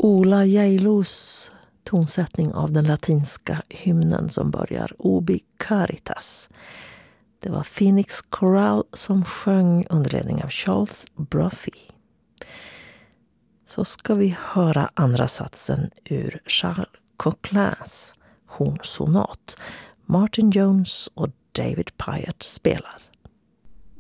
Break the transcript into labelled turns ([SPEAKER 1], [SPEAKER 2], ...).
[SPEAKER 1] Ola Geilos tonsättning av den latinska hymnen som börjar Ubi Caritas. Det var Phoenix Choral som sjöng under ledning av Charles Brophy. Så ska vi höra andra satsen ur Charles Coquelins hornsonat. Martin Jones och David Pyatt spelar.